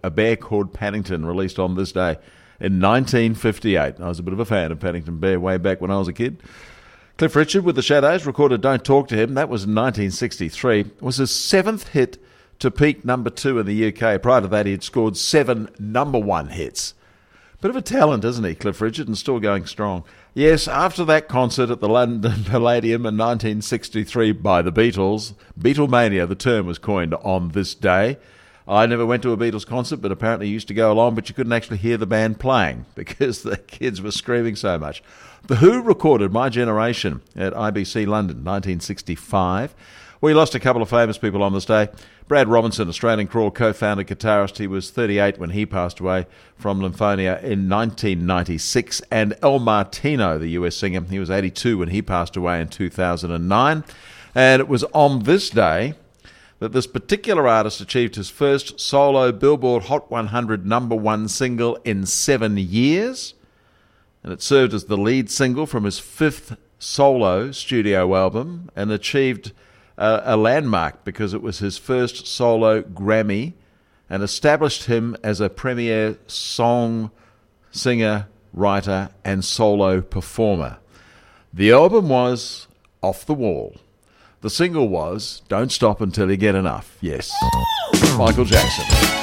A Bear Called Paddington, released on this day in 1958. I was a bit of a fan of Paddington Bear way back when I was a kid. Cliff Richard with the Shadows recorded Don't Talk to Him. That was in 1963. It was his 7th hit to peak number 2 in the UK. Prior to that, he had scored 7 number 1 hits. Bit of a talent, isn't he, Cliff Richard, and still going strong. Yes, after that concert at the London Palladium in 1963 by the Beatles, Beatlemania, the term, was coined on this day. I never went to a Beatles concert, but apparently used to go along, but you couldn't actually hear the band playing because the kids were screaming so much. The Who recorded My Generation at IBC London, 1965. We lost a couple of famous people on this day. Brad Robinson, Australian Crawl co-founder, guitarist. He was 38 when he passed away from lymphonia in 1996. And El Martino, the US singer, he was 82 when he passed away in 2009. And it was on this day that this particular artist achieved his first solo Billboard Hot 100 number 1 single in 7 years. And it served as the lead single from his 5th solo studio album and achieved a landmark because it was his first solo Grammy and established him as a premier song, singer, writer and solo performer. The album was Off the Wall. The single was Don't Stop Until You Get Enough. Yes, Michael Jackson.